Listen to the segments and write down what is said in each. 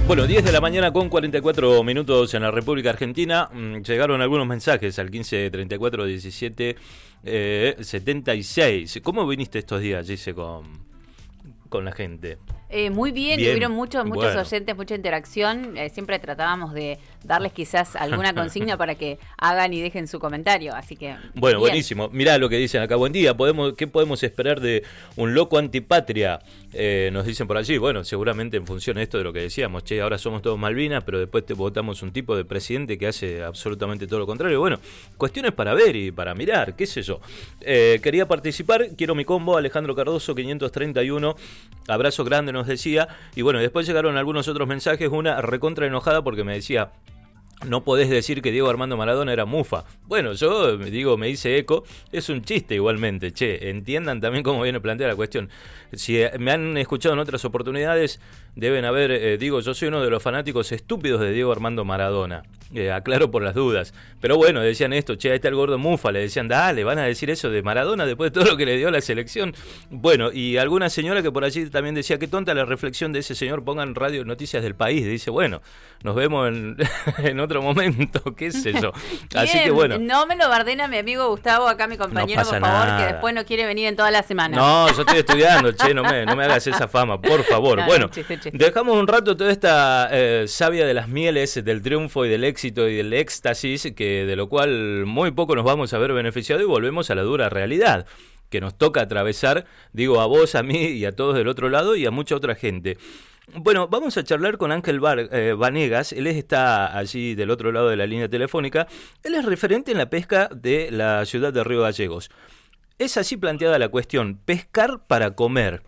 Bueno, 10 de la mañana con 44 minutos en la República Argentina. Llegaron algunos mensajes al 15 34 17 76. ¿Cómo viniste estos días, Gise, con la gente? Muy bien, tuvieron muchos bueno. oyentes, mucha interacción. Siempre tratábamos de darles quizás alguna consigna para que hagan y dejen su comentario, así que... Bueno, bien. buenísimo. Mirá lo que dicen acá. Buen día. ¿Qué podemos esperar de un loco antipatria? Nos dicen por allí. Bueno, seguramente en función de esto de lo que decíamos. Che, ahora somos todos Malvinas, pero después votamos un tipo de presidente que hace absolutamente todo lo contrario. Bueno, cuestiones para ver y para mirar, qué sé yo. Quería participar, quiero mi combo, Alejandro Cardoso, 531. Abrazo grande, nos decía. Y bueno, después llegaron algunos otros mensajes. Una recontra enojada porque me decía: no podés decir que Diego Armando Maradona era mufa. Bueno, yo digo, me hice eco, es un chiste igualmente, che, entiendan también cómo viene planteada la cuestión. Si me han escuchado en otras oportunidades, deben haber, digo, yo soy uno de los fanáticos estúpidos de Diego Armando Maradona, aclaro por las dudas. Pero bueno, decían esto, che, ahí está el gordo mufa, le decían, dale, van a decir eso de Maradona después de todo lo que le dio a la selección. Bueno, y alguna señora que por allí también decía, qué tonta la reflexión de ese señor, pongan Radio Noticias del País, dice, bueno, nos vemos en otro momento, qué sé yo. Así que bueno. No me lo bardena mi amigo Gustavo, acá mi compañero, No por favor, nada. que después no quiere venir en toda la semana. No, yo estoy estudiando, che, no me hagas esa fama, por favor. No, bueno, chiste. dejamos un rato toda esta savia de las mieles, del triunfo y del éxito y del éxtasis, que de lo cual muy poco nos vamos a ver beneficiados, y volvemos a la dura realidad que nos toca atravesar, digo, a vos, a mí y a todos del otro lado y a mucha otra gente. Bueno, vamos a charlar con Ángel Vanegas. Él está allí del otro lado de la línea telefónica. Él es referente en la pesca de la ciudad de Río Gallegos. Es así planteada la cuestión: pescar para comer.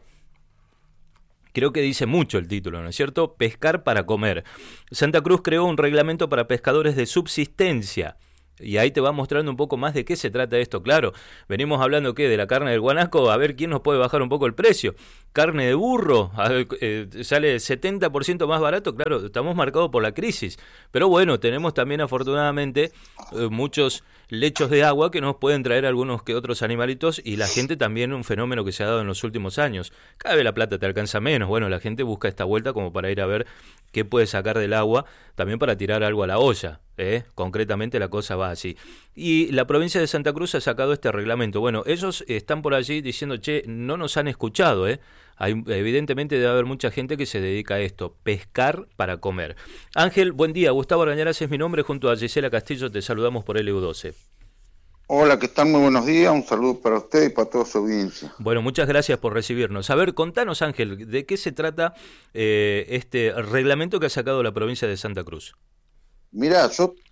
Creo que dice mucho el título, ¿no es cierto? Pescar para comer. Santa Cruz creó un reglamento para pescadores de subsistencia. Y ahí te va mostrando un poco más de qué se trata esto. Claro, venimos hablando, ¿qué? De la carne del guanaco, a ver quién nos puede bajar un poco el precio. Carne de burro, sale 70% más barato, claro, estamos marcados por la crisis. Pero bueno, tenemos también afortunadamente muchos lechos de agua que nos pueden traer algunos que otros animalitos, y la gente también, un fenómeno que se ha dado en los últimos años. Cada vez la plata te alcanza menos, bueno, la gente busca esta vuelta como para ir a ver qué puede sacar del agua, también para tirar algo a la olla. Concretamente la cosa va así. Y la provincia de Santa Cruz ha sacado este reglamento. Bueno, ellos están por allí diciendo, che, no nos han escuchado, evidentemente debe haber mucha gente que se dedica a esto, pescar para comer. Ángel, buen día. Gustavo Arañaraz es mi nombre, junto a Gisela Castillo te saludamos por LU12. Hola, ¿qué tal? Muy buenos días, un saludo para usted y para toda su audiencia. Bueno, muchas gracias por recibirnos. A ver, contanos, Ángel, ¿de qué se trata este reglamento que ha sacado la provincia de Santa Cruz? Mira,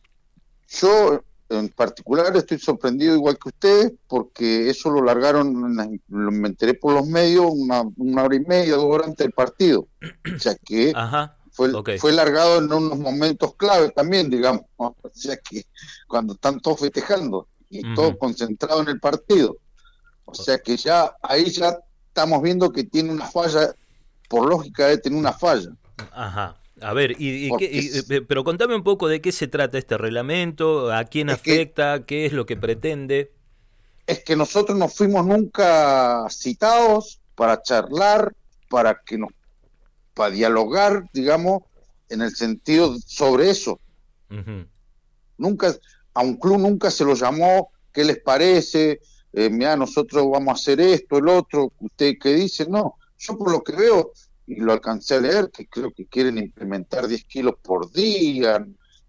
yo en particular estoy sorprendido igual que ustedes, porque eso lo largaron, me enteré por los medios, una hora y media, 2 horas antes del partido. O sea que fue largado en unos momentos clave también, digamos. O sea que cuando están todos festejando y todos concentrados en el partido. O sea que ahí ya estamos viendo que tiene una falla, por lógica debe tener una falla. Ajá. A ver, pero contame un poco de qué se trata este reglamento, a quién afecta, qué es lo que pretende. Es que nosotros no fuimos nunca citados para charlar, para dialogar, digamos, en el sentido sobre eso. Uh-huh. Nunca, a un club nunca se lo llamó, ¿qué les parece? Mira, nosotros vamos a hacer esto, el otro, ¿usted qué dice? No, yo por lo que veo, y lo alcancé a leer, que creo que quieren implementar 10 kilos por día.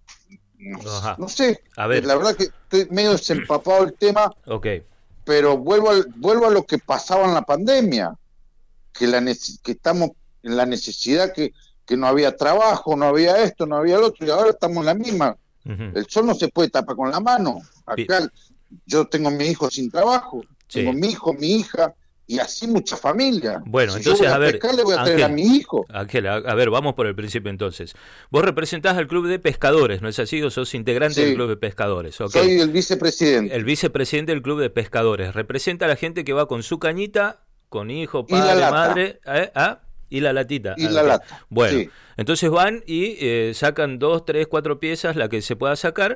No sé, a ver. La verdad que estoy medio desempapado del tema, pero vuelvo a lo que pasaba en la pandemia, que estamos en la necesidad, que no había trabajo, no había esto, no había lo otro, y ahora estamos en la misma. Uh-huh. El sol no se puede tapar con la mano. Acá yo tengo a mi hijo sin trabajo, tengo mi hijo, mi hija, y así mucha familia. Bueno, entonces, a ver, pescar, le voy a traer a mi hijo. Ángel, a ver, vamos por el principio entonces. Vos representás al club de pescadores, ¿no es así? ¿O sos integrante del club de pescadores? Soy el vicepresidente. El vicepresidente del club de pescadores. Representa a la gente que va con su cañita, con hijo, padre, madre, y la latita. Y la lata. Bueno, entonces van y sacan 2, 3, 4 piezas, la que se pueda sacar,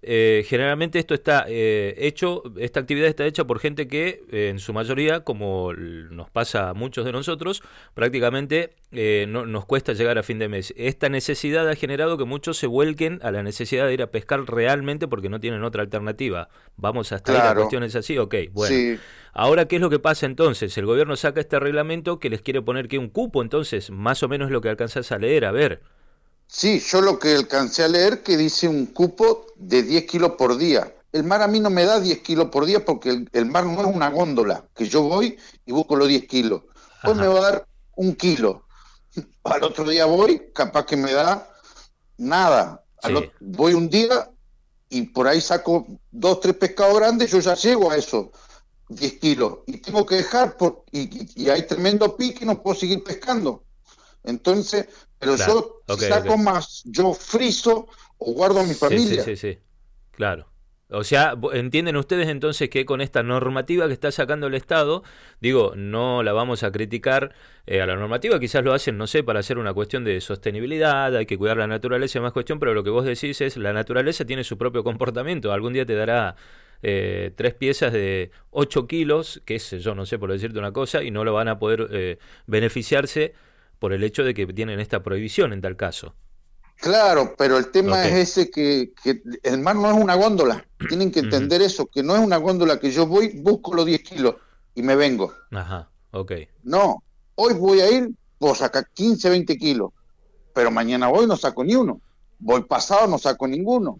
generalmente esto está hecho, esta actividad está hecha por gente que en su mayoría, como nos pasa a muchos de nosotros, prácticamente no, nos cuesta llegar a fin de mes. Esta necesidad ha generado que muchos se vuelquen a la necesidad de ir a pescar realmente porque no tienen otra alternativa. Vamos hasta ahí, la cuestión es así, ok, bueno. Sí. Ahora, ¿qué es lo que pasa entonces? El gobierno saca este reglamento que les quiere poner que un cupo, entonces, más o menos lo que alcanzás a leer, a ver. Sí, yo lo que alcancé a leer que dice un cupo de 10 kilos por día. El mar a mí no me da 10 kilos por día porque el mar no es una góndola, que yo voy y busco los 10 kilos. Hoy me va a dar 1 kilo. Al otro día voy, capaz que me da nada. Voy un día y por ahí saco 2, 3 pescados grandes, yo ya llego a eso, 10 kilos. Y tengo que dejar, y hay tremendo pique y no puedo seguir pescando. Entonces, pero claro, yo saco más, yo friso o guardo a mi familia. Sí, claro. O sea, ¿entienden ustedes entonces que con esta normativa que está sacando el Estado, digo, no la vamos a criticar a la normativa, quizás lo hacen, no sé, para hacer una cuestión de sostenibilidad, hay que cuidar la naturaleza y más cuestión, pero lo que vos decís es, la naturaleza tiene su propio comportamiento, algún día te dará 3 piezas de 8 kilos, que es, yo no sé, por decirte una cosa, y no lo van a poder beneficiarse por el hecho de que tienen esta prohibición en tal caso. Claro, pero el tema es ese que el mar no es una góndola. Tienen que entender eso, que no es una góndola que yo voy, busco los 10 kilos y me vengo. Ajá, ok. No, hoy voy a ir, puedo sacar 15, 20 kilos, pero mañana voy no saco ni uno. Voy pasado no saco ninguno.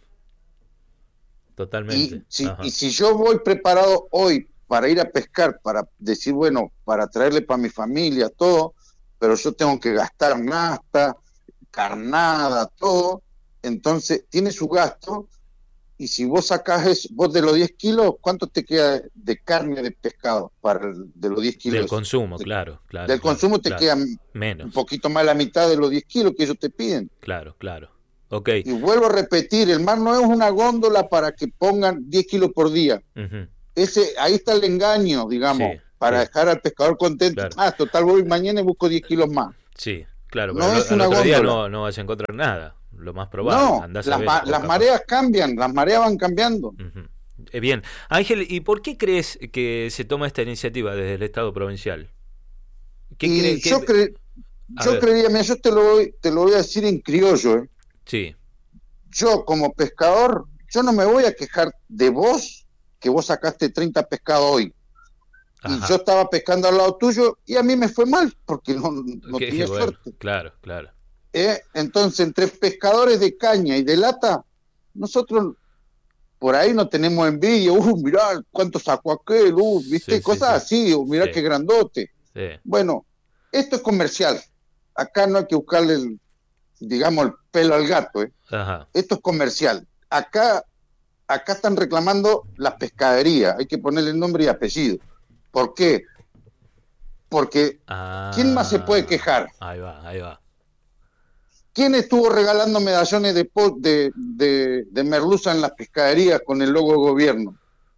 Totalmente. Y si yo voy preparado hoy para ir a pescar, para decir, bueno, para traerle para mi familia, todo, pero yo tengo que gastar nafta, carnada, todo, entonces tiene su gasto, y si vos sacás eso, vos de los 10 kilos, ¿cuánto te queda de carne de pescado de los 10 kilos? Del consumo, claro. Del consumo te queda menos. Un poquito más de la mitad de los 10 kilos que ellos te piden. Claro. Okay. Y vuelvo a repetir, el mar no es una góndola para que pongan 10 kilos por día. Ahí está el engaño, digamos. Sí. Para dejar al pescador contento. Claro. Total, voy mañana y busco 10 kilos más. Sí, claro, pero al otro día no vas a encontrar nada, lo más probable. No, las mareas cambian, las mareas van cambiando. Bien, Ángel, ¿y por qué crees que se toma esta iniciativa desde el Estado provincial? Yo creería, mira, yo te lo voy a decir en criollo. Sí. Yo como pescador, yo no me voy a quejar de vos, que vos sacaste 30 pescados hoy. Ajá. Y yo estaba pescando al lado tuyo y a mí me fue mal porque no tenía suerte. Claro. Entonces, entre pescadores de caña y de lata, nosotros por ahí no tenemos envidia. Mirá cuánto sacó aquel, ¿viste? Cosas así, mirá qué grandote. Sí. Bueno, esto es comercial. Acá no hay que buscarle el pelo al gato. Ajá. Esto es comercial. Acá están reclamando las pescaderías. Hay que ponerle el nombre y apellido. ¿Por qué? Porque ¿quién más se puede quejar? Ahí va. ¿Quién estuvo regalando medallones de merluza en las pescaderías con el logo de gobierno?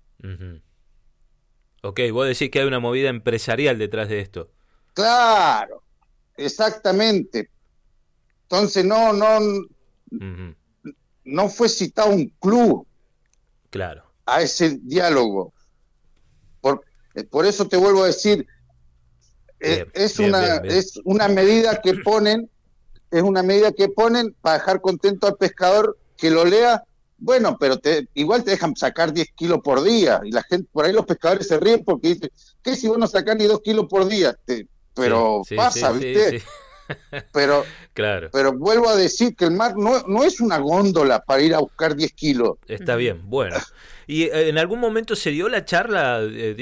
Ok, vos decís que hay una movida empresarial detrás de esto. Claro, exactamente. Entonces no fue citado un club a ese diálogo. Por eso te vuelvo a decir, es una medida que ponen, para dejar contento al pescador que lo lea. Bueno, pero igual te dejan sacar 10 kilos por día, y la gente, por ahí los pescadores se ríen porque dicen, ¿qué si vos no sacás ni 2 kilos por día? Pero pasa, ¿viste? Sí. Pero vuelvo a decir que el mar no es una góndola para ir a buscar 10 kilos. Está bien, bueno. ¿Y en algún momento se dio la charla,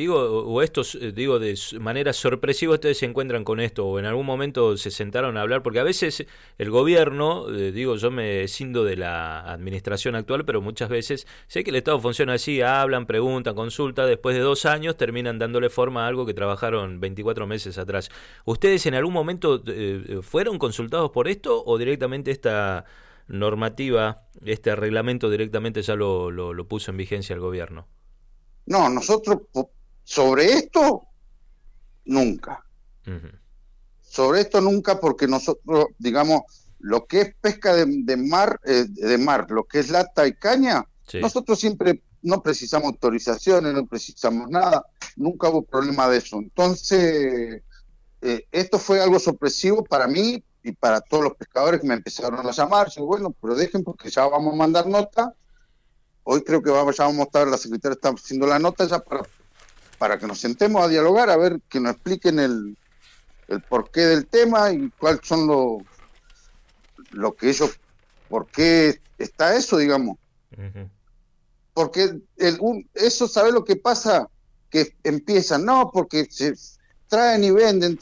de manera sorpresiva ustedes se encuentran con esto, o en algún momento se sentaron a hablar? Porque a veces el gobierno, yo me escindo de la administración actual, pero muchas veces sé que el Estado funciona así, hablan, preguntan, consultan, después de 2 años terminan dándole forma a algo que trabajaron 24 meses atrás. ¿Ustedes en algún momento fueron consultados por esto o directamente esta normativa, este reglamento directamente ya lo puso en vigencia el gobierno? No, nosotros sobre esto nunca. Sobre esto nunca, porque nosotros, digamos, lo que es pesca de mar, lo que es lata y caña, Sí. Nosotros siempre no precisamos autorizaciones, no precisamos nada, nunca hubo problema de eso. Entonces, esto fue algo sorpresivo para mí y para todos los pescadores que me empezaron a llamar. Yo, bueno, pero dejen porque ya vamos a mandar nota. Hoy creo que ya vamos a estar, la secretaria está haciendo la nota ya para que nos sentemos a dialogar, a ver que nos expliquen el porqué del tema y cuáles son lo que ellos, por qué está eso, digamos. Uh-huh. Porque eso, ¿sabe lo que pasa? Que empiezan, no, porque se traen y venden.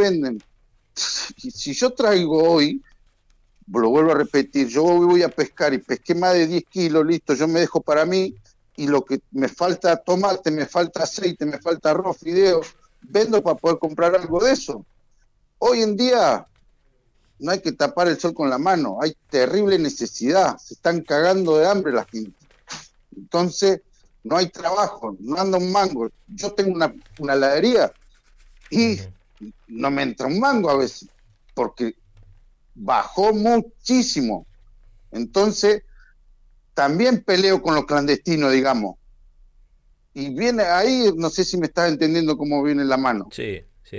Si yo traigo hoy, lo vuelvo a repetir, yo voy a pescar y pesqué más de 10 kilos, listo, yo me dejo para mí, y lo que me falta tomate, me falta aceite, me falta arroz, fideos, vendo para poder comprar algo de eso. Hoy en día no hay que tapar el sol con la mano, hay terrible necesidad, se están cagando de hambre la gente. Entonces, no hay trabajo, no anda un mango. Yo tengo una heladería y no me entra un mango a veces, porque bajó muchísimo. Entonces, también peleo con los clandestinos, digamos. Y viene ahí, no sé si me estás entendiendo cómo viene la mano. Sí.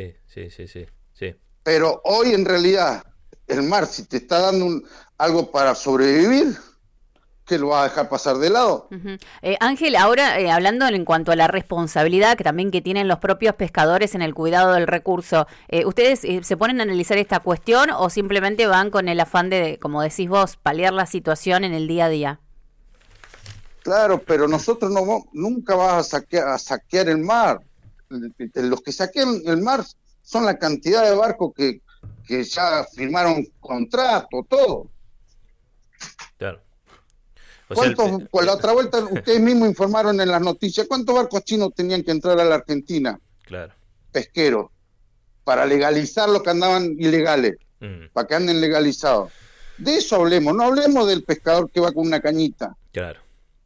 Pero hoy en realidad, el mar, si te está dando algo para sobrevivir, que lo va a dejar pasar de lado. Uh-huh. Ángel, ahora hablando en cuanto a la responsabilidad que tienen los propios pescadores en el cuidado del recurso, ¿ustedes se ponen a analizar esta cuestión o simplemente van con el afán de, como decís vos, paliar la situación en el día a día? Claro, pero nosotros nunca vas a saquear el mar. Los que saquean el mar son la cantidad de barcos que ya firmaron contrato, todo. Claro. La otra vuelta ustedes mismos informaron en las noticias cuántos barcos chinos tenían que entrar a la Argentina, claro, pesqueros, para legalizar los que andaban ilegales, para que anden legalizados. De eso hablemos, no hablemos del pescador que va con una cañita. Claro.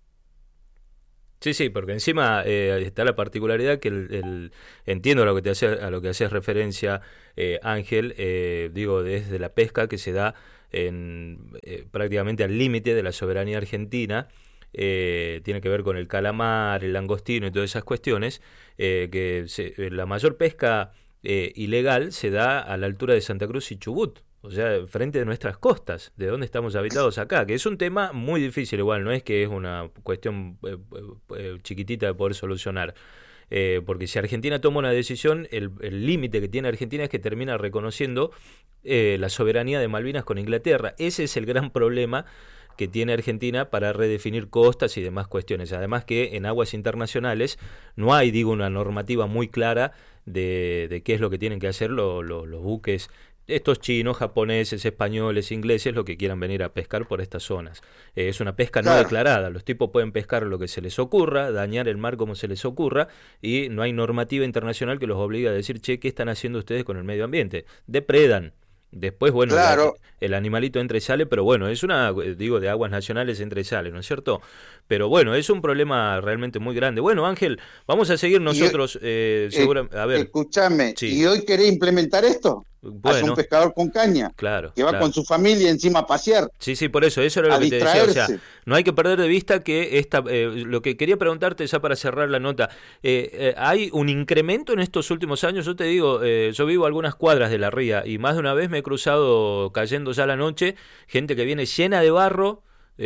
Sí, porque encima está la particularidad que entiendo a lo que haces referencia, Ángel, digo, desde la pesca que se da prácticamente al límite de la soberanía argentina, tiene que ver con el calamar, el langostino y todas esas cuestiones, la mayor pesca ilegal se da a la altura de Santa Cruz y Chubut, o sea, frente de nuestras costas, de donde estamos habitados acá, que es un tema muy difícil igual, no es que es una cuestión chiquitita de poder solucionar. Porque si Argentina toma una decisión, el límite que tiene Argentina es que termina reconociendo la soberanía de Malvinas con Inglaterra. Ese es el gran problema que tiene Argentina para redefinir costas y demás cuestiones. Además que en aguas internacionales no hay, una normativa muy clara de qué es lo que tienen que hacer los buques, estos chinos, japoneses, españoles, ingleses, lo que quieran venir a pescar por estas zonas. Es una pesca no declarada, los tipos pueden pescar lo que se les ocurra, dañar el mar como se les ocurra, y no hay normativa internacional que los obligue a decir, che, ¿qué están haciendo ustedes con el medio ambiente? Depredan. Después, bueno, el animalito entra y sale, pero bueno, es de aguas nacionales entra y sale, ¿no es cierto? Pero bueno, es un problema realmente muy grande. Bueno, Ángel, vamos a seguir nosotros, seguramente. A ver. Escúchame, sí. ¿Y hoy querés implementar esto? Bueno, es un pescador con caña, claro, que va con su familia encima a pasear. Sí, por eso era lo que te decía. O sea, no hay que perder de vista que lo que quería preguntarte ya para cerrar la nota, hay un incremento en estos últimos años. Yo te digo, yo vivo a algunas cuadras de la ría y más de una vez me he cruzado cayendo ya la noche, gente que viene llena de barro,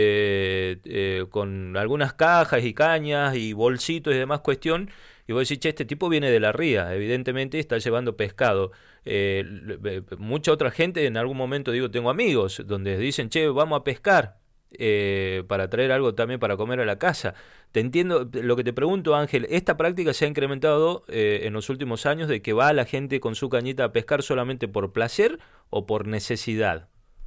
con algunas cajas y cañas y bolsitos y demás cuestión, y vos decís, che, este tipo viene de la ría, evidentemente está llevando pescado. Mucha otra gente en algún momento, tengo amigos donde dicen, che, vamos a pescar, para traer algo también para comer a la casa. Te entiendo, lo que te pregunto, Ángel, ¿esta práctica se ha incrementado en los últimos años de que va la gente con su cañita a pescar solamente por placer o por necesidad?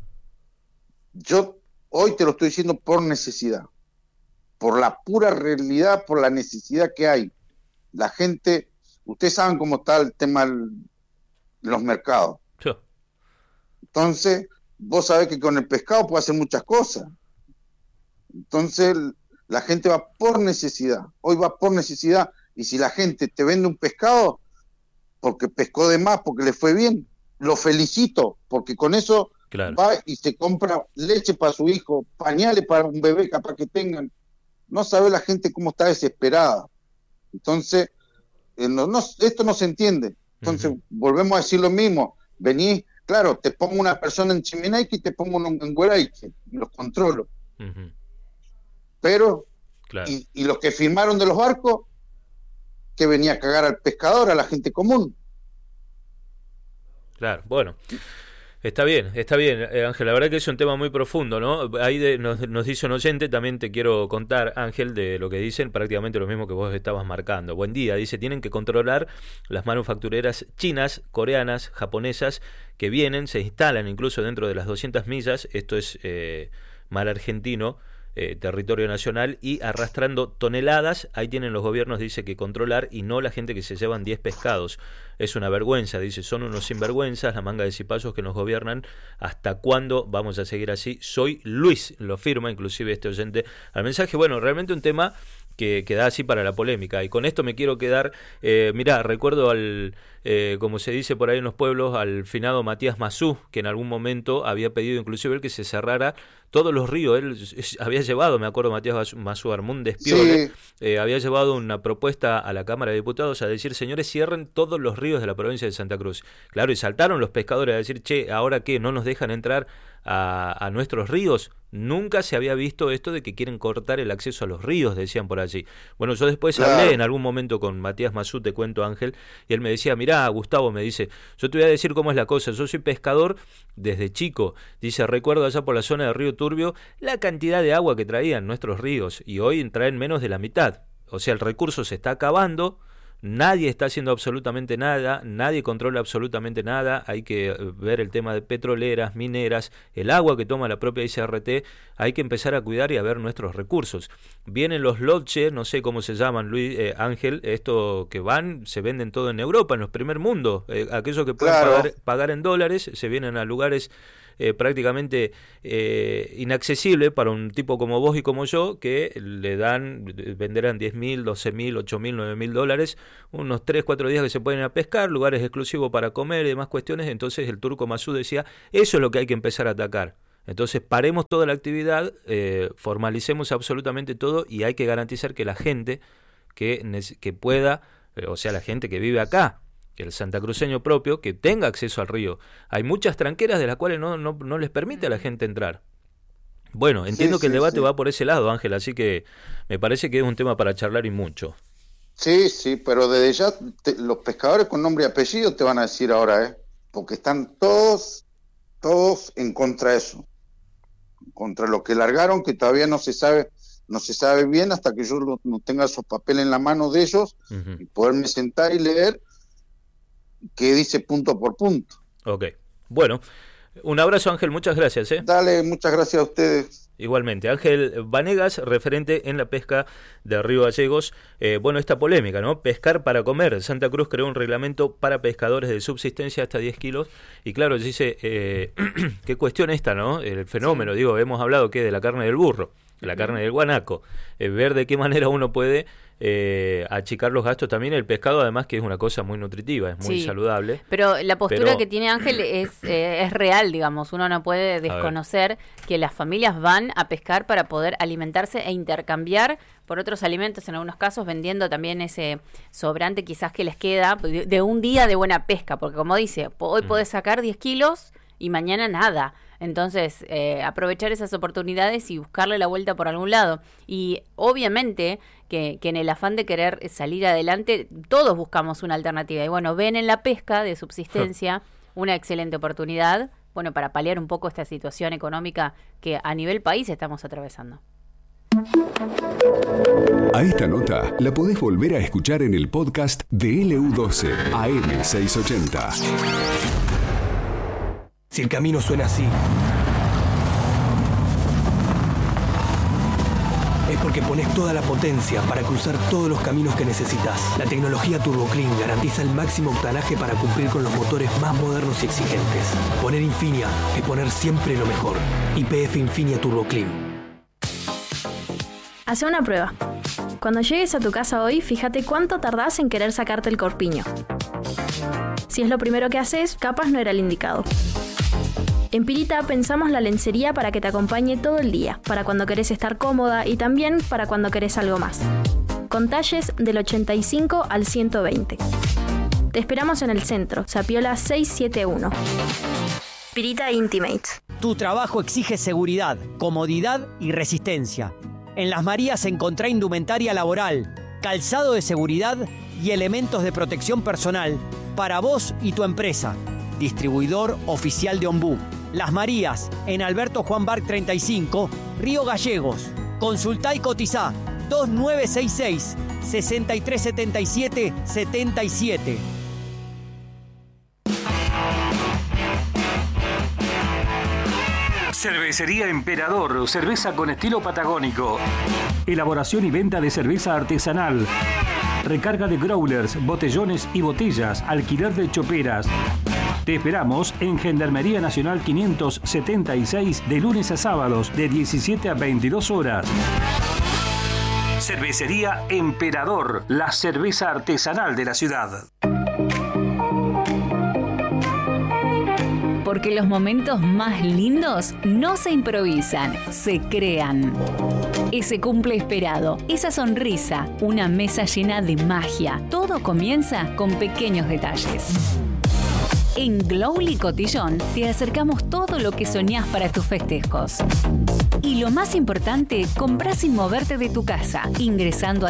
Yo hoy te lo estoy diciendo por necesidad, por la pura realidad, por la necesidad que hay. La gente, ustedes saben cómo está el tema de los mercados. Sí. Entonces, vos sabés que con el pescado puede hacer muchas cosas. Entonces, la gente va por necesidad. Hoy va por necesidad. Y si la gente te vende un pescado porque pescó de más, porque le fue bien, lo felicito, porque con eso va y se compra leche para su hijo, pañales para un bebé capaz que tengan. No sabe la gente cómo está desesperada. Entonces, esto no se entiende. Entonces, volvemos a decir lo mismo. Venís, claro, te pongo una persona en Chiminaique y te pongo uno en Gueraique, y los controlo. Pero, claro. y los que firmaron de los barcos, que venía a cagar al pescador, a la gente común. Claro, bueno. Está bien, Ángel, la verdad que es un tema muy profundo, ¿no? Ahí nos dice un oyente, también te quiero contar, Ángel, de lo que dicen, prácticamente lo mismo que vos estabas marcando. Buen día, dice, tienen que controlar las manufactureras chinas, coreanas, japonesas, que vienen, se instalan incluso dentro de las 200 millas, esto es mar argentino, territorio nacional, y arrastrando toneladas, ahí tienen los gobiernos, dice, que controlar, y no la gente que se llevan 10 pescados. Es una vergüenza, dice, son unos sinvergüenzas, la manga de cipayos que nos gobiernan. ¿Hasta cuándo vamos a seguir así? Soy Luis, lo firma inclusive este oyente al mensaje. Bueno, realmente un tema que da así para la polémica, y con esto me quiero quedar. Mirá, recuerdo como se dice por ahí en los pueblos, al finado Matías Mazú, que en algún momento había pedido inclusive que se cerrara todos los ríos. Él había llevado, me acuerdo, Matías Mazú Armún Despiole, había llevado una propuesta a la Cámara de Diputados a decir, señores, cierren todos los ríos de la provincia de Santa Cruz. Claro, y saltaron los pescadores a decir, che, ¿ahora qué? ¿No nos dejan entrar a nuestros ríos? Nunca se había visto esto de que quieren cortar el acceso a los ríos, decían por allí. Bueno, yo después hablé en algún momento con Matías Mazú, te cuento, Ángel, y él me decía, mirá, Gustavo, me dice, yo te voy a decir cómo es la cosa, yo soy pescador desde chico. Dice, recuerdo allá por la zona de Río Turbio la cantidad de agua que traían nuestros ríos, y hoy traen menos de la mitad. O sea, el recurso se está acabando. Nadie está haciendo absolutamente nada, nadie controla absolutamente nada. Hay que ver el tema de petroleras, mineras, el agua que toma la propia ICRT. Hay que empezar a cuidar y a ver nuestros recursos. Vienen los lodges, no sé cómo se llaman, Luis, Ángel, esto que van, se venden todo en Europa, en los primer mundo. Aquellos que pueden pagar en dólares, se vienen a lugares prácticamente inaccesible para un tipo como vos y como yo, que venderán 10.000, 12.000, 8.000, 9.000 dólares, unos 3, 4 días que se pueden ir a pescar, lugares exclusivos para comer y demás cuestiones. Entonces el turco Mazú decía, eso es lo que hay que empezar a atacar. Entonces paremos toda la actividad, formalicemos absolutamente todo, y hay que garantizar que la gente que pueda, o sea, la gente que vive acá, que el santacruceño propio, que tenga acceso al río. Hay muchas tranqueras de las cuales no les permite a la gente entrar. Bueno, entiendo que el debate va por ese lado, Ángel, así que me parece que es un tema para charlar y mucho. Sí, pero desde ya los pescadores con nombre y apellido te van a decir ahora, porque están todos en contra de eso, contra lo que largaron, que todavía no se sabe bien hasta que yo no tenga esos papeles en la mano de ellos y poderme sentar y leer que dice punto por punto. Ok, bueno, un abrazo, Ángel, muchas gracias. Dale, muchas gracias a ustedes. Igualmente, Ángel Vanegas, referente en la pesca de Río Gallegos. Bueno, esta polémica, ¿no? Pescar para comer. Santa Cruz creó un reglamento para pescadores de subsistencia hasta 10 kilos. Y claro, dice, qué cuestión esta, ¿no? El fenómeno, digo, hemos hablado que de la carne del burro, la carne del guanaco, ver de qué manera uno puede achicar los gastos también. El pescado, además, que es una cosa muy nutritiva, es muy saludable. Pero la postura que tiene Ángel es real, digamos. Uno no puede desconocer que las familias van a pescar para poder alimentarse e intercambiar por otros alimentos, en algunos casos vendiendo también ese sobrante quizás que les queda de un día de buena pesca, porque como dice, hoy podés sacar 10 kilos y mañana nada. Entonces, aprovechar esas oportunidades y buscarle la vuelta por algún lado. Y obviamente que en el afán de querer salir adelante, todos buscamos una alternativa. Y bueno, ven en la pesca de subsistencia una excelente oportunidad, bueno, para paliar un poco esta situación económica que a nivel país estamos atravesando. A esta nota la podés volver a escuchar en el podcast de LU12 AM680. Si el camino suena así, es porque pones toda la potencia para cruzar todos los caminos que necesitas. La tecnología Turbo Clean garantiza el máximo octanaje para cumplir con los motores más modernos y exigentes. Poner Infinia es poner siempre lo mejor. YPF Infinia Turbo Clean. Hace una prueba. Cuando llegues a tu casa hoy, fíjate cuánto tardás en querer sacarte el corpiño. Si es lo primero que haces, capaz no era el indicado. En Pirita pensamos la lencería para que te acompañe todo el día, para cuando querés estar cómoda y también para cuando querés algo más. Con talles del 85 al 120. Te esperamos en el centro, Zapiola 671. Pirita Intimates. Tu trabajo exige seguridad, comodidad y resistencia. En Las Marías encontrá indumentaria laboral, calzado de seguridad y elementos de protección personal para vos y tu empresa. Distribuidor oficial de Ombú. Las Marías, en Alberto Juan Barc 35, Río Gallegos. Consultá y cotizá 2966 6377 77. Cervecería Emperador, cerveza con estilo patagónico. Elaboración y venta de cerveza artesanal. Recarga de growlers, botellones y botellas, alquiler de choperas. Te esperamos en Gendarmería Nacional 576 de lunes a sábados de 17 a 22 horas. Cervecería Emperador, la cerveza artesanal de la ciudad. Porque los momentos más lindos no se improvisan, se crean. Ese cumple esperado, esa sonrisa, una mesa llena de magia. Todo comienza con pequeños detalles. En Glowly Cotillón te acercamos todo lo que soñás para tus festejos. Y lo más importante, comprá sin moverte de tu casa, ingresando a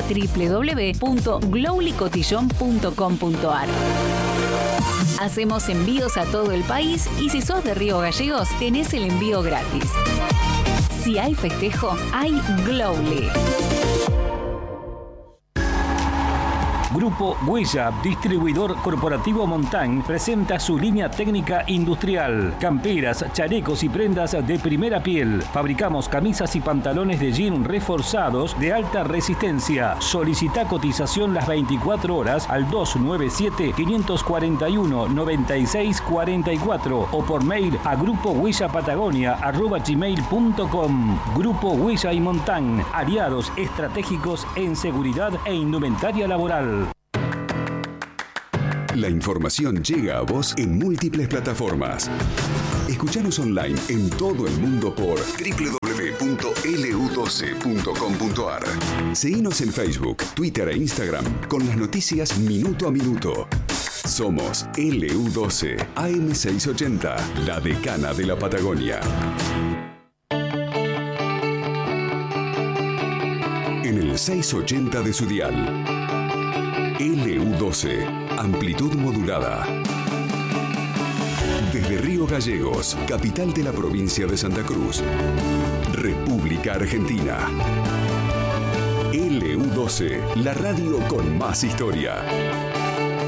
www.glowlycotillon.com.ar. Hacemos envíos a todo el país y si sos de Río Gallegos, tenés el envío gratis. Si hay festejo, hay Glowly. Grupo Huella, distribuidor corporativo Montán, presenta su línea técnica industrial. Camperas, chalecos y prendas de primera piel. Fabricamos camisas y pantalones de jean reforzados de alta resistencia. Solicita cotización las 24 horas al 297-541-9644 o por mail a grupohuellapatagonia@gmail.com. Grupo Huella y Montán, aliados estratégicos en seguridad e indumentaria laboral. La información llega a vos en múltiples plataformas. Escuchanos online en todo el mundo por www.lu12.com.ar. Seguinos en Facebook, Twitter e Instagram con las noticias minuto a minuto. Somos LU12 AM680, la decana de la Patagonia. En el 680 de su dial. LU12, amplitud modulada. Desde Río Gallegos, capital de la provincia de Santa Cruz, República Argentina. LU12, la radio con más historia.